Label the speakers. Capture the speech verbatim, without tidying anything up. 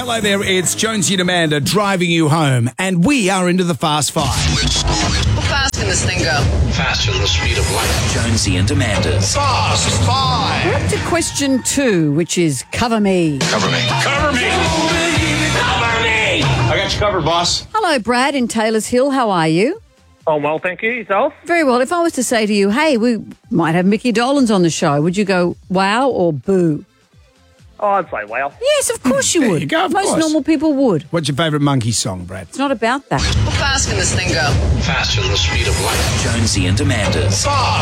Speaker 1: Hello there, it's Jonesy and Amanda driving you home, and we are into the Fast Five.
Speaker 2: How fast can this thing go?
Speaker 3: Faster than the speed of light.
Speaker 4: Jonesy and Amanda's
Speaker 3: Fast Five.
Speaker 5: We're up to question two, which is cover me.
Speaker 3: Cover me. Cover me. Cover me. I got you covered, boss.
Speaker 5: Hello, Brad in Taylor's Hill. How are you?
Speaker 6: Oh, well, thank you. Yourself?
Speaker 5: Very well. If I was to say to you, hey, we might have Mickey Dolenz on the show, would you go wow or boo?
Speaker 6: Oh, I'd say well.
Speaker 5: Yes, of course you
Speaker 1: There
Speaker 5: would.
Speaker 1: you go, of
Speaker 5: Most
Speaker 1: course.
Speaker 5: normal people would.
Speaker 1: What's your favourite Monkey song, Brad?
Speaker 5: It's not about that.
Speaker 2: How fast can this thing go?
Speaker 3: Faster than the speed of light.
Speaker 4: Jonesy and Amanda's
Speaker 3: Fast.